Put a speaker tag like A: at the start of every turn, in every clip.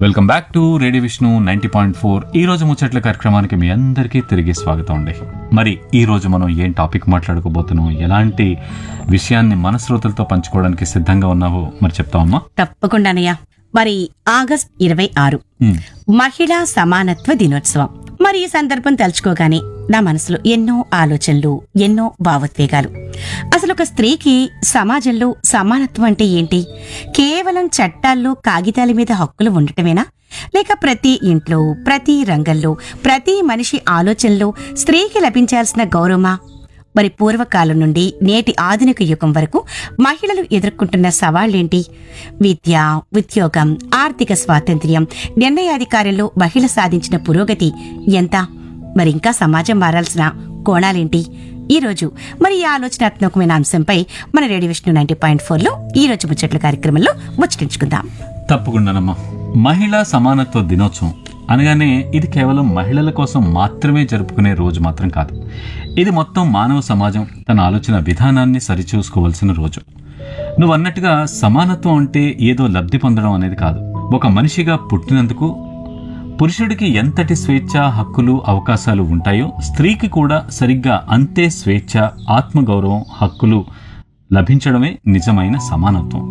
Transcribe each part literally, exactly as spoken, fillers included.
A: Welcome back to radio Vishnu ninety point four ఈ రోజు ముచ్చట్ల కార్యక్రమానికి మీ అందరికీ తిరిగి స్వాగతం అండి. మరి ఈ రోజు మనం ఏం టాపిక్ మాట్లాడుకోబోతున్నాం, ఎలాంటి విషయాన్ని మన శ్రోతలతో పంచుకోవడానికి సిద్ధంగా ఉన్నావో మరి చెప్తావమ్మా?
B: తప్పకుండానయ్యా. మరి ఆగస్ట్ ఇరవై ఆరు మహిళా సమానత్వ దినోత్సవం. మరి ఈ సందర్భం తలుచుకోగానే నా మనసులో ఎన్నో ఆలోచనలు, ఎన్నో భావోద్వేగాలు. అసలు ఒక స్త్రీకి సమాజంలో సమానత్వం అంటే ఏంటి? కేవలం చట్టాల్లో కాగితాల మీద హక్కులు ఉండటమేనా? లేక ప్రతి ఇంట్లో, ప్రతి రంగంలో, ప్రతి మనిషి ఆలోచనలో స్త్రీకి లభించాల్సిన గౌరవమా? మరి పూర్వకాలం నుండి నేటి ఆధునిక యుగం వరకు మహిళలు ఎదుర్కొంటున్న సవాళ్లేంటి? విద్య, ఉద్యోగం, ఆర్థిక స్వాతంత్ర్యం, నిర్ణయాధికారంలో మహిళ సాధించిన పురోగతి ఎంత? మరి ఇంకా సమాజం మారాల్సిన కోణాలేంటి? ఈ రోజు మరి ఈ ఆలోచనాత్మకమైన అంశంపై మన radio Vishnu ninety point four లో ఈ రోజు ముచ్చట్ల కార్యక్రమంలో ముచ్చటించుకుందాం.
A: తప్పకుండానమ్మా. మహిళా సమానత్వ దినోత్సవం అనగానే ఇది కేవలం మహిళల కోసం మాత్రమే జరుపుకునే రోజు మాత్రం కాదు. ఇది మొత్తం మానవ సమాజం తన ఆలోచన విధానాన్ని సరిచూసుకోవాల్సిన రోజు. నువ్వు అన్నట్టుగా సమానత్వం అంటే ఏదో లబ్ధి పొందడం అనేది కాదు. ఒక మనిషిగా పుట్టినందుకు పురుషుడికి ఎంతటి స్వేచ్ఛ, హక్కులు, అవకాశాలు ఉంటాయో స్త్రీకి కూడా సరిగ్గా అంతే స్వేచ్ఛ, ఆత్మగౌరవం, హక్కులు లభించడమే నిజమైన సమానత్వం.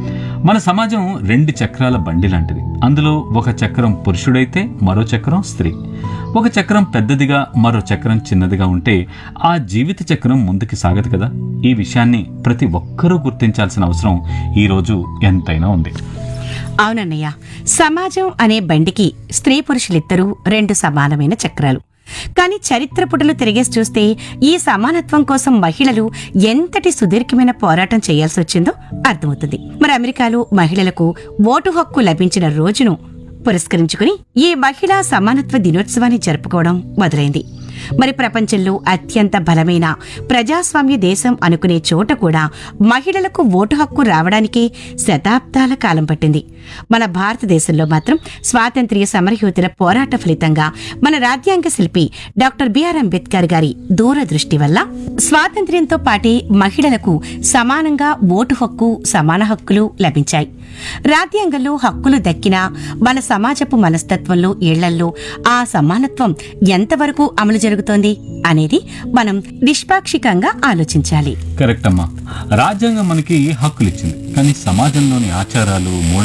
A: మన సమాజం రెండు చక్రాల బండి లాంటిది. అందులో ఒక చక్రం పురుషుడైతే మరో చక్రం స్త్రీ. ఒక చక్రం పెద్దదిగా మరో చక్రం చిన్నదిగా ఉంటే ఆ జీవిత చక్రం ముందుకు సాగదు కదా. ఈ విషయాన్ని ప్రతి ఒక్కరూ గుర్తించాల్సిన అవసరం ఈ రోజు ఎంతైనా ఉంది.
B: అవునన్నయ్య, సమాజం అనే బండికి స్త్రీ పురుషులిద్దరూ రెండు సమానమైన చక్రాలు. కానీ చరిత్ర పుటలు తిరిగేసి చూస్తే ఈ సమానత్వం కోసం మహిళలు ఎంతటి సుదీర్ఘమైన పోరాటం చేయాల్సి వచ్చిందో అర్థమవుతుంది. మరి అమెరికాలో మహిళలకు ఓటు హక్కు లభించిన రోజును పురస్కరించుకుని ఈ మహిళా సమానత్వ దినోత్సవాన్ని జరుపుకోవడం మొదలైంది. మరి ప్రపంచంలో అత్యంత బలమైన ప్రజాస్వామ్య దేశం అనుకునే చోట కూడా మహిళలకు ఓటు హక్కు రావడానికి శతాబ్దాల కాలం పట్టింది. మన భారతదేశంలో మాత్రం స్వాతంత్ర్య సమరయోధుల పోరాట ఫలితంగా మన రాజ్యాంగ శిల్పి డాక్టర్ బిఆర్ అంబేద్కర్ గారి దూరదృష్టి వల్ల స్వాతంత్ర్యంతో పాటే మహిళలకు సమానంగా ఓటు హక్కు, సమాన హక్కులు లభించాయి. రాజ్యాంగంలో హక్కులు దక్కినా మన సమాజపు మనస్తత్వంలో, ఇళ్లల్లో ఆ సమానత్వం ఎంతవరకు అమలు జరుగుతోంది అనేది మనం నిష్పాక్షికంగా ఆలోచించాలి.
A: కరెక్ట్ అమ్మా. రాజ్యాంగం మనకి హక్కులు ఇచ్చింది, కానీ సమాజంలోని ఆచారాలు,